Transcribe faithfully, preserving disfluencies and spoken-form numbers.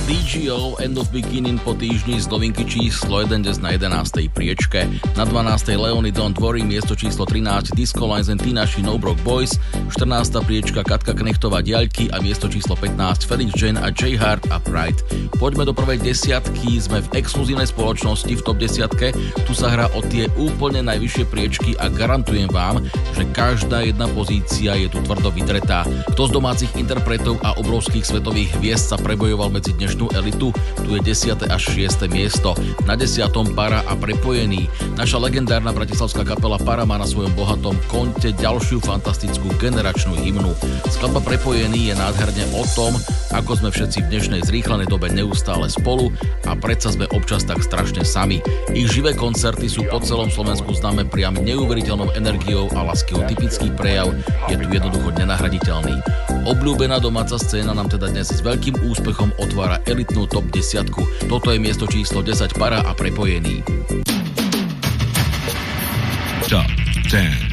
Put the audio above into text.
dé gé ó End of Beginning po týždni z novinky číslo jeden dnes na jedenástej priečke. Na dvanástej Leony Don't Worry, miesto číslo trinásť Disco Lines and Tina She No Broke Boys, štrnásta priečka Katka Knechtová Diaľky a miesto číslo pätnásť Felix Jane a J Hart a Pride. Poďme do prvej desiatky, sme v exkluzívnej spoločnosti v top desiatke, tu sa hrá o tie úplne najvyššie priečky a garantujem vám, že každá jedna pozícia je tu tvrdo vydretá. Kto z domácich interpretov a obrovských svetových hviezd sa prebojoval medzi dnešnú elitu? Tu je desiate až šieste miesto. Na desiatom Para a Prepojený. Naša legendárna bratislavská kapela Para má na svojom bohatom konte ďalšiu fantastickú generačnú hymnu. Skladba Prepojený je nádherne o tom, ako sme všetci v dnešnej zrýchlenej dobe neustále spolu a predsa sme občas tak strašne sami. Ich živé koncerty sú po celom Slovensku známe priam neuveriteľnou energiou a láskou. Typický prejav je tu jednoducho nenahraditeľný. Obľúbená domáca scéna nám teda dnes s veľkým úspechom otvára elitnú top desiatku. Toto je miesto číslo desať Para a Prepojený. Top desať.